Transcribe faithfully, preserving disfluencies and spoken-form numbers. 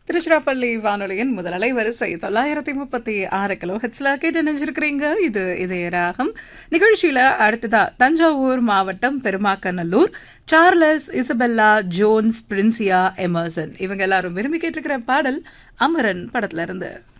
திருச்சிராப்பள்ளி வானொலியின் முதல் அலைவரிசை தொள்ளாயிரத்தி முப்பத்தி ஆறு கிலோ ஹெட்ஸ்ல கேட்டு நினைச்சிருக்கிறீங்க. இது இதய ராகம் நிகழ்ச்சியில அடுத்ததா தஞ்சாவூர் மாவட்டம் பெருமாக்கநல்லூர் சார்லஸ், இசபெல்லா, ஜோன்ஸ், பிரின்சியா, எமர்சன் இவங்க எல்லாரும் விரும்பி கேட்டிருக்கிற பாடல் அமரன் படத்துல இருந்து.